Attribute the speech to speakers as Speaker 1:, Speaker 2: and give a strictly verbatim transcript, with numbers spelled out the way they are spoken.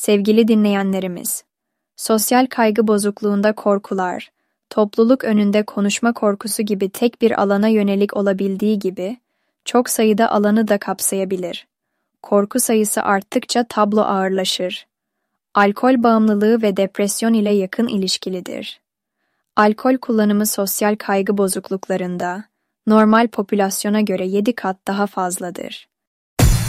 Speaker 1: Sevgili dinleyenlerimiz, sosyal kaygı bozukluğunda korkular, topluluk önünde konuşma korkusu gibi tek bir alana yönelik olabildiği gibi, çok sayıda alanı da kapsayabilir. Korku sayısı arttıkça tablo ağırlaşır. Alkol bağımlılığı ve depresyon ile yakın ilişkilidir. Alkol kullanımı sosyal kaygı bozukluklarında, normal popülasyona göre yedi kat daha fazladır.